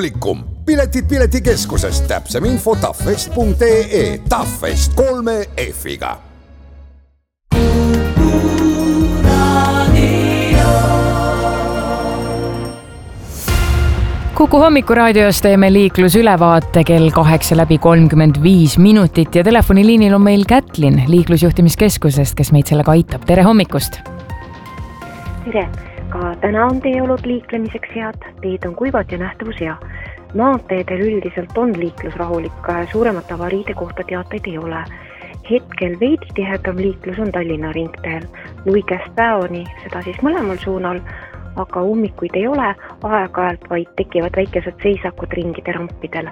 Piletid Piletikeskusest, täpsem info tafest.ee, Tafest 3 F-iga. Kuku hommikuraadios teeme liiklusülevaate kell 8:35 ja telefoniliinil on meil Kätlin liiklusjuhtimiskeskusest, kes meid sellega aitab. Tere hommikust! Tere! Ka täna on teeolud liiklemiseks head, teed on kuivad ja nähtavus hea. Maanteedel üldiselt on liiklus rahulik, suuremate avariide kohta teateid ei ole. Hetkel veidi tihedam liiklus on Tallinna ringteel, Luigest Päoni, seda siis mõlemal suunal, aga ummikuid ei ole, aeg-ajalt vaid tekivad väikesed seisakud ringide rampidel.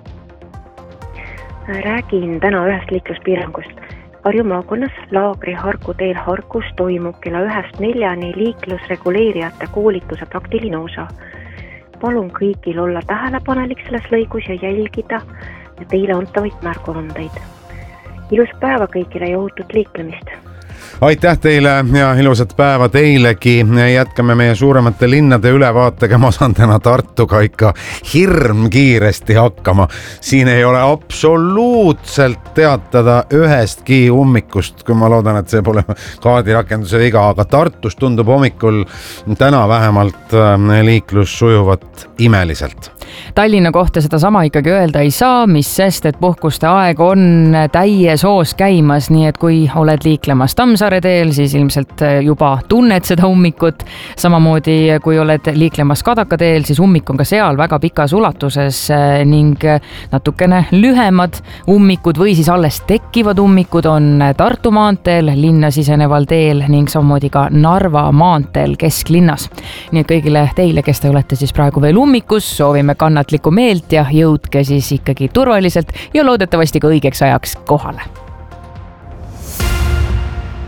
Räägin täna ühest liikluspiirangust. Harju maakonnas Laagri Harku teel Harkus toimub kella 1-4 liiklusreguleerijate koolituse praktiline osa. Palun kõigil olla tähelepanelik selles lõigus ja jälgida teile antavaid märguandeid. Ilus päeva kõigile ja ohutut liiklemist! Aitäh teile ja ilusat päeva teilegi. Jätkame meie suuremate linnade ülevaatega. Ma saan täna Tartuga ikka hirm kiiresti hakkama. Siin ei ole absoluutselt teatada ühestki ummikust, kui ma loodan, et see pole kaardirakenduse viga, aga Tartus tundub hommikul täna vähemalt liiklus sujuvat imeliselt. Tallinna kohta seda sama ikkagi öelda ei saa, mis sest, et puhkuste aeg on täies hoos käimas, nii et kui oled liiklemas Tammsaare teel, siis ilmselt juba tunned seda ummikut. Samamoodi kui oled liiklemas Kadaka teel, siis ummik on ka seal väga pikas ulatuses ning natukene lühemad ummikud või siis alles tekkivad ummikud on Tartu maanteel, linna siseneval teel ning samamoodi ka Narva maanteel kesklinnas. Nii et kõigile teile, kes te olete siis praegu veel ummikus, soovime kannatlikku meelt ja jõudke siis ikkagi turvaliselt ja loodetavasti ka õigeks ajaks kohale.